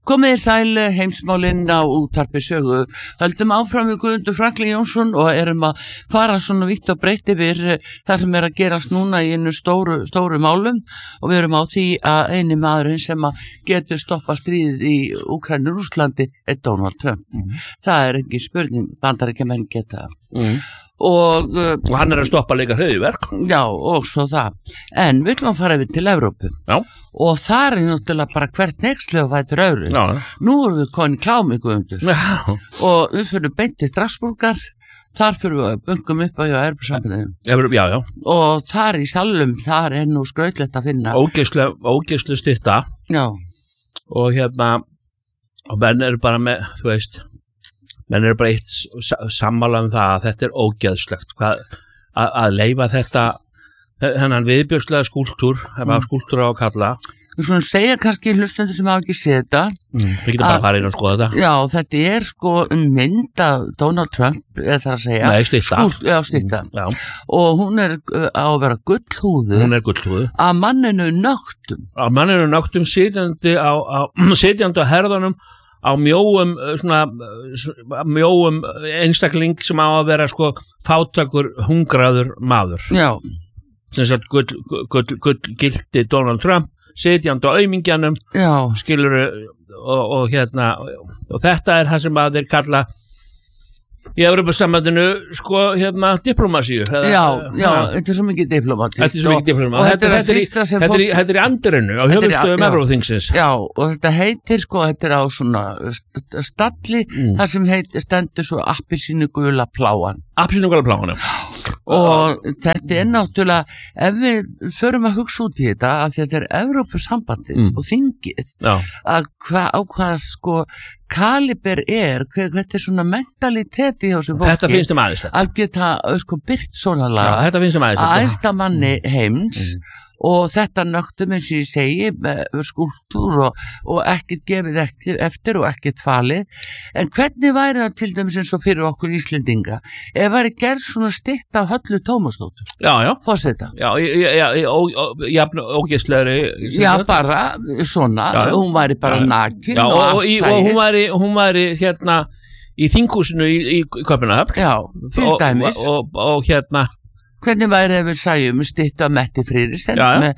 Komið sæl heimsmálinn á útvarpi sögu. Höldum áfram við Guðmundur Franklín Jónsson og erum að fara svona vítt og breytt yfir það sem að gerast núna í einu stóru málum og við erum á því að eini maðurinn sem að getur stoppa stríðið í Úkraínu Rússlandi Donald Trump. Það ekki spurning, Bandaríkjamenn geta og hann að stoppa líka hryðjuverk. Já, og svo það. En við viljum fara yfir til Evrópu. Já. Og það náttúrulega bara hvert nextlega fætur öðru. Já. Nú erum við komin í klámi Guðmundur. Já. Og við fyrir beint til Strasbourgar. Þar fyrir við að bunkum upp á Evrópusambandinu. Já. Og þar í salum, þar nú skrautlegt að finna. Ógeðslu stytta. Já. Og og menn eru bara með, þú veist, menn eru bara eitt sammála það að þetta ógeðslegt. Að leyfa þetta, þennan viðbjóðslega skúltúr, skúltúr á að kalla. Við skulum segja kannski hlustendur sem hafa ekki séð þetta. Við getum bara að fara inn og skoða þetta. Já, þetta sko mynd af Donald Trump, eða það að segja. Nei, stytta. Stytta. Já. Og hún á að vera gullhúðuð. Hún gullhúðuð. Að manninu nögtum. Að manninu nögtum sitjandi á herðunum á mjóum einstakling sem á að vera fátækur hungraður maður. Já. Sem sagt gullgildi Donald Trump sitjandi á aumingjanum, skilurðu, og þetta það sem að þeir kalla í Evrópusambandinu diplomasíu. Já, þetta svo mikið diplomatist. Þetta í andirinu á höfuðstöðum Evrópuþingsins. Já, og þetta heitir þetta á svona stalli, það sem stendur svo appelsínugula pláan. Appelsínugula pláan, og þetta náttúrulega, ef við förum að hugsa út í þetta, að þetta Evrópusambandið og þingið, að hvað kaliber hvert svona mentaliteti hjá þessu fólki. Þetta finnst æðislegt. Að geta byrt svona lag. Já, þetta finnst æðislegt. Að æðsta manni heims og þetta nögtum eins og ég segi skúltúr og ekkert gefið eftir og ekkert falið. En hvernig væri það til dæmis eins og fyrir okkur Íslendinga ef væri gerð svona stytt af Höllu Tómasdóttur? Já. Forseta. Já, ógeðslegri. Já, bara svona. Hún væri bara nakin og allt sæðist. Og hún væri í þinghúsinu í Kaupmannahöfn. Já, til dæmis. Og hvernig væri ef við sæjum styttu að Metti Friðriksen?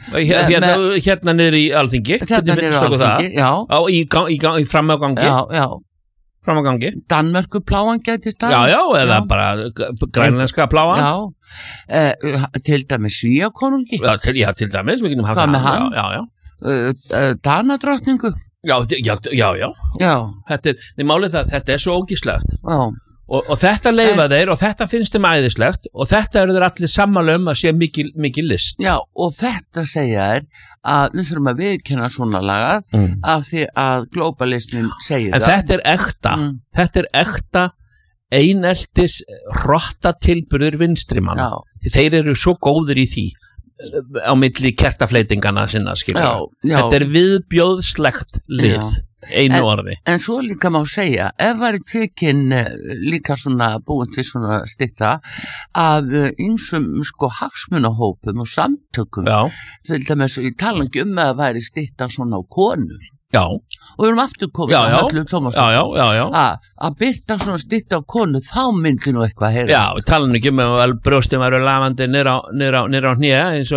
Hérna niður í Alþingi. Hérna niður í Alþingi, já. Í framgangi. Já. Framgangi. Danmörku pláan gæti stað. Já, eða bara grænlenska pláan. Já. Til dæmis Svíakonungi. Já, til dæmis. Hvað með hann? Já. Danadrottningu. Já. Já. Málið þetta svo ógíslegt. Já. Og þetta leyfa þeir og þetta finnst þeim æðislegt og þetta eru þeir allir sammála að sé mikil list. Já, og þetta segja þeir að við þurfum að viðkenna svona lagað af því að globalismin segir það. En þetta er ekta eineltis rottatilburður vinstrimanna. Þeir eru svo góðir í því á milli kertafleitingana sinna, skilur. Þetta er viðbjóðslegt lið. Einu orði. En svo líka má segja, ef væri tekin líka svona búin til svona stytta af ýmsum hagsmunahópum og samtökum, til dæmis í talangi að væri stytta svona á konu. Já. Og við erum aftur komið að Höllu Tómasdóttur. Að byrta svona stytta á konu, þá myndi nú eitthvað heyrast. Já, við talum ekki að brjóstin væru lafandi niður á hné eins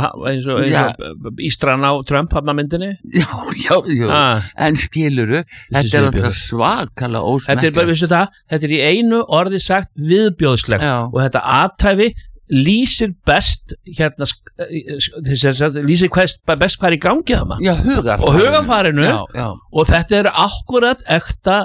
og ístran á Trump myndinni. Já. En skiluru, þetta alltaf svakalega ósmekklega. Þetta í einu orði sagt viðbjóðslegt og þetta athæfi lýsir best lýsir best hvað í gangi þarna. Já, hugarfarinu. Og þetta akkurat ekta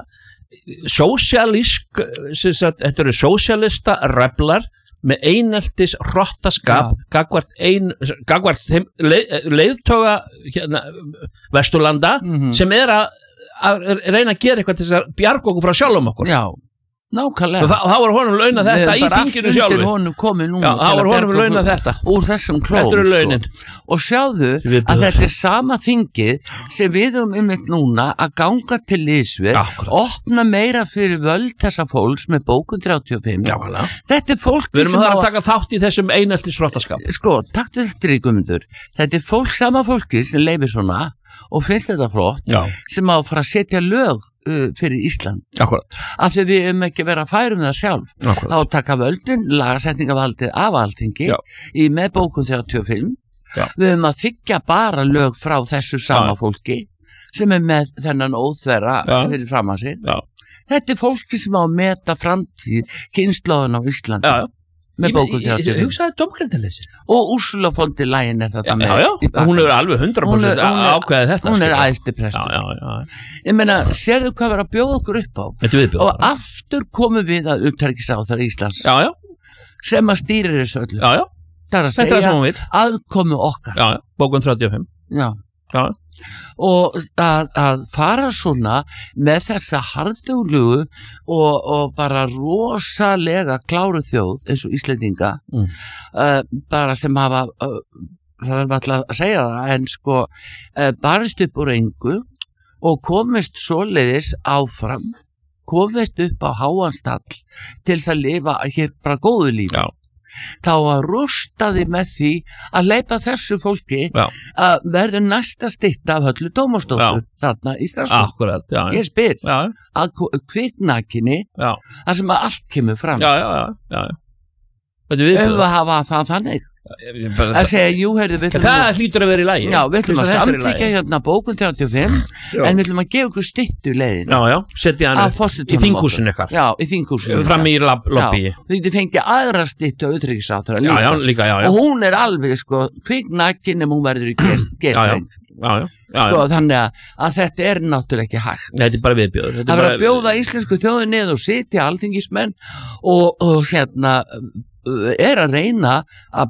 þetta eru sósíalista reblar með eineltis rottaskap gagvart þeim leiðtoga Vesturlanda sem að reyna að gera eitthvað til þess að bjarga okkur frá sjálfum okkur. Já. Nákvæmlega. Og það var honum launað þetta í þinginu sjálfu. Það var honum launað þetta. Úr þessum klóm. Þetta eru launin. Og sjáðu að þetta sama þingið sem við einmitt núna að ganga til liðsvið, opna meira fyrir völd þessa fólks með bókun 35. Nákvæmlega. Þetta fólk við erum að taka þátt í þessum eineltisrottaskap. Taktu þetta í Guðmundur. Þetta fólk, sama fólki sem leifir svona og finnst þetta flott sem á að fara að setja lög fyrir Ísland. Akkurat. Af því við ekki vera að færa það sjálf. Akkurat. Þá taka völdin, lagasetningavaldið af Alþingi í með bókun 35. Við að þykja bara lög frá þessu sama fólki sem með þennan óþverra fyrir fram að sig. Þetta fólki sem á að meta framtíð kynslóðan á Íslandi. Með bókun 35. Ég hugsaði dómgreindarleysi. Og Úrsula von der Leyen þetta með. Hún er alveg 100% ákveðið þetta. Hún æðsti prestur. Ég meina, sérðu hvað verið að bjóða okkur upp á. Og aftur komum við að utanríkisráðherra Íslands. Sem að stýrir þessu öllu. Það að segja aðkomu okkar. Bókun 35. Og að fara svona með þessa harðuglugu og bara rosalega kláru þjóð eins og Íslendinga bara sem hafa það er alltaf að segja það en sko barist upp úr engu og komist svoleiðis áfram komist upp á háanstall til þess að lifa hér bara góðu lífi þá að rústaði með því að leipa þessu fólki að verður næsta stytta af höllu dómastofur þarna í Strasbourg. Akkurat, ég spyr að kviknakinni þar sem að allt kemur fram að hafa það þannig að segja, jú, heyrðu það hlýtur að vera í lagi við ætlum að samþykja hérna bókun 35 en við ætlum að gefa ykkur styttu leiðin setja hann í þinghúsinu ykkar í þinghúsinu fram í lobby við getum fengið aðra styttu á utanríkisráðherra líka og hún er alveg sko kviknakin en hún verður í gestreng sko þannig að þetta er náttúrulega ekki hægt þetta er bara viðbjóður það verður að bjóða íslensku þjóðin niður og sitja alþingismenn og hérna er að reyna að